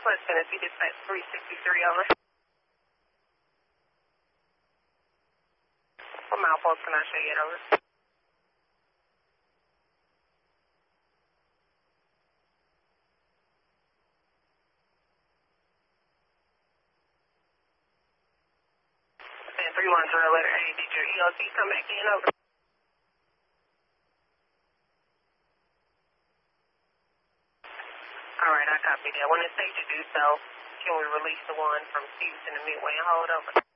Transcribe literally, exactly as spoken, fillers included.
West Tennessee Dispatch three sixty-three, over. What milepost can I show you, over? three one zero, letter A, did your E O C come back in, over? All right, I copy that. When it's safe to do so, can we release the one from Houston to Midway and hold over?